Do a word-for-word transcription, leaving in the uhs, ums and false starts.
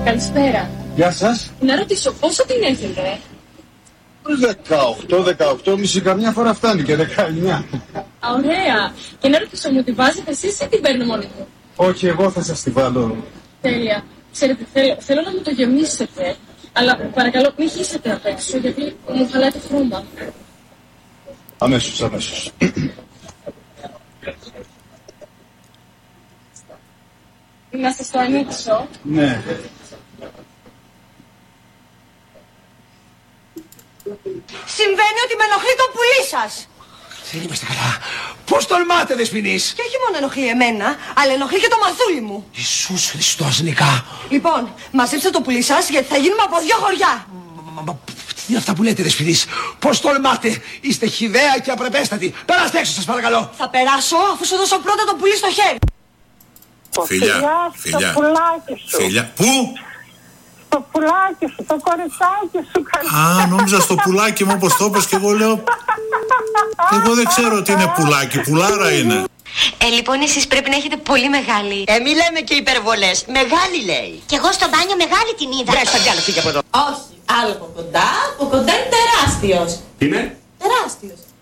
Καλησπέρα. Γεια σας. Να ρωτήσω πόσο την έχετε? δεκαοκτώ, δεκαοκτώ, μισή καμιά φορά φτάνει και δεκαεννιά. Ωραία. Και να ρωτήσω, μου τη βάζετε εσείς ή την παίρνω μόνη μου? Όχι, εγώ θα σας τη βάλω. Τέλεια. Ξέρετε, θέλω, θέλω να μου το γεμίσετε, αλλά παρακαλώ μην χύσετε απ' έξω, γιατί μου χαλάει το χρώμα. Αμέσως, αμέσως. Να σας το ανοίξω. Ναι. Συμβαίνει ότι με ενοχλεί το πουλί σας. Δεν είμαστε καλά. Πώς τολμάτε, Δεσποινής? Και όχι μόνο ενοχλεί εμένα, αλλά ενοχλεί και το μαθούλι μου. Ιησούς Χριστός, Νικά. Λοιπόν, μαζέψτε το πουλί σας, γιατί θα γίνουμε από δυο χωριά. Μα, μα, τι είναι αυτά που λέτε, Δεσποινής? Πώς τολμάτε? Είστε χυδαία και απρεπέστατοι. Περάστε έξω, σας παρακαλώ. Θα περάσω αφού σου δώσω πρώτα το πουλί στο χέρι. Φιλιά, φιλιά, στο πουλάκι σου. Φιλιά, πού? Στο πουλάκι σου, το κοριτσάκι σου. Α, νόμιζα στο πουλάκι μου όπως το είπες και εγώ λέω. Εγώ δεν ξέρω τι είναι πουλάκι, πουλάρα είναι. Ε, λοιπόν, εσείς πρέπει να έχετε πολύ μεγάλη. Ε, μη λέμε και υπερβολές. Μεγάλη λέει. Κι εγώ στο μπάνιο μεγάλη την είδα. Βρες τα διάλα, φύγε από εδώ. Όχι, άλλο από κοντά. Από κοντά είναι τεράστιος. Είναι? Τεράστιος.